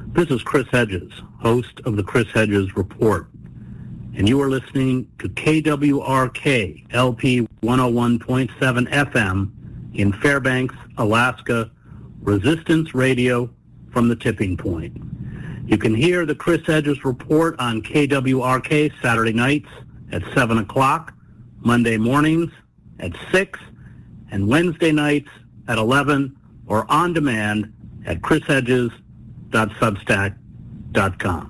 This is Chris Hedges, host of the Chris Hedges Report, and you are listening to KWRK LP 101.7 FM in Fairbanks, Alaska, Resistance Radio from the Tipping Point. You can hear the Chris Hedges Report on KWRK Saturday nights at 7 o'clock, Monday mornings at 6, and Wednesday nights at 11, or on demand at chrishedges.substack.com.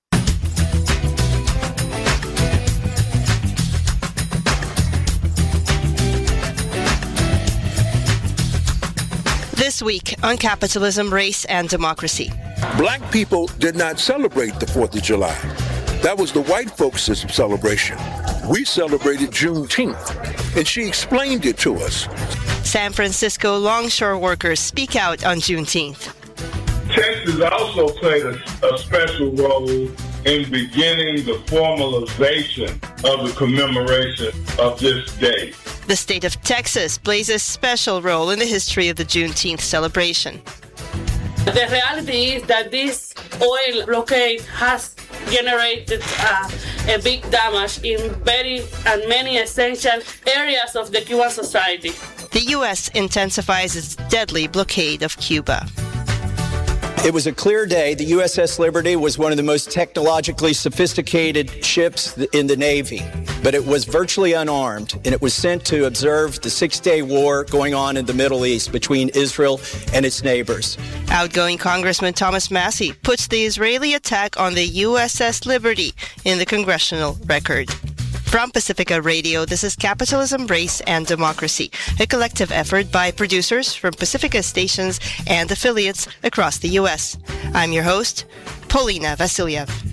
This week on Capitalism, Race, and Democracy. Black people did not celebrate the 4th of July. That was the white folks' celebration. We celebrated Juneteenth, and she explained it to us. San Francisco longshore workers speak out on Juneteenth. Texas also played a special role in beginning the formalization of the commemoration of this day. The state of Texas plays a special role in the history of the Juneteenth celebration. The reality is that this oil blockade has generated a big damage in many essential areas of the Cuban society. The U.S. intensifies its deadly blockade of Cuba. It was a clear day. The USS Liberty was one of the most technologically sophisticated ships in the Navy, but it was virtually unarmed, and it was sent to observe the six-day war going on in the Middle East between Israel and its neighbors. Outgoing Congressman Thomas Massie puts the Israeli attack on the USS Liberty in the congressional record. From Pacifica Radio, this is Capitalism, Race, and Democracy, a collective effort by producers from Pacifica stations and affiliates across the U.S. I'm your host, Paulina Vasiliev.